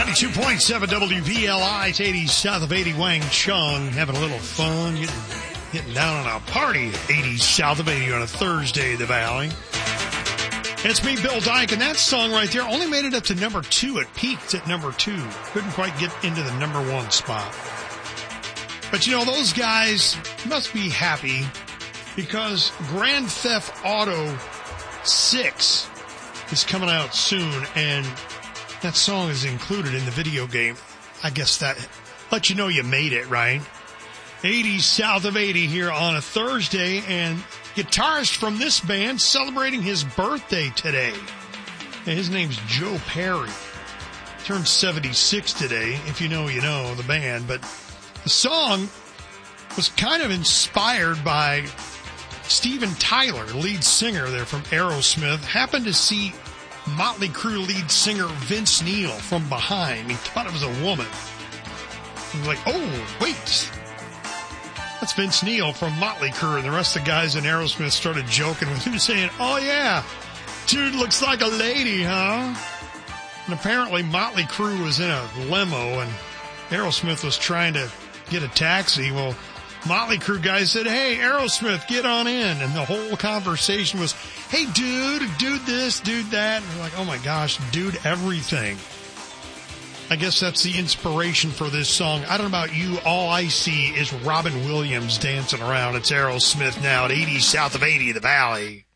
92.7 WVLI, it's 80 south of 80, Wang Chung, having a little fun, getting down on a party at 80 south of 80 on a Thursday in the Valley. It's me, Bill Dyke, and that song right there only made it up to number 2. It peaked at number 2. Couldn't quite get into the number 1 spot. But you know, those guys must be happy because Grand Theft Auto 6 is coming out soon, and that song is included in the video game. I guess that let you know you made it, right? 80 south of 80 here on a Thursday, and guitarist from this band celebrating his birthday today. And his name's Joe Perry. Turned 76 today, if you know, the band. But the song was kind of inspired by Steven Tyler, lead singer there from Aerosmith. Happened to see Motley Crue lead singer Vince Neil from behind. He thought it was a woman. He was like, oh, wait. That's Vince Neil from Motley Crue. And the rest of the guys in Aerosmith started joking with him, saying, oh, yeah, dude looks like a lady, huh? And apparently Motley Crue was in a limo, and Aerosmith was trying to get a taxi. Well, Motley Crue guys said, hey, Aerosmith, get on in. And the whole conversation was, hey, dude this, dude that. And we're like, oh, my gosh, dude everything. I guess that's the inspiration for this song. I don't know about you. All I see is Robin Williams dancing around. It's Aerosmith now at 80 south of 80, the Valley.